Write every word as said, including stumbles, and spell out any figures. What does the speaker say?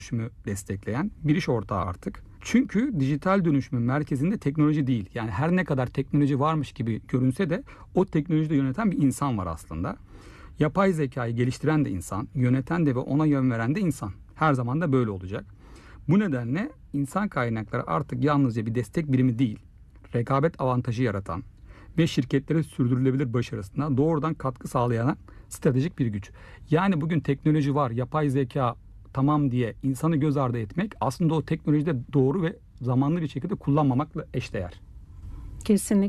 dönüşümü destekleyen bir iş ortağı artık. Çünkü dijital dönüşümün merkezinde teknoloji değil. Yani her ne kadar teknoloji varmış gibi görünse de o teknolojiyi de yöneten bir insan var aslında. Yapay zekayı geliştiren de insan, yöneten de ve ona yön veren de insan. Her zaman da böyle olacak. Bu nedenle insan kaynakları artık yalnızca bir destek birimi değil, rekabet avantajı yaratan ve şirketlerin sürdürülebilir başarısına doğrudan katkı sağlayan stratejik bir güç. Yani bugün teknoloji var, yapay zeka tamam diye insanı göz ardı etmek aslında o teknolojide doğru ve zamanlı bir şekilde kullanmamakla eşdeğer. Kesinlikle.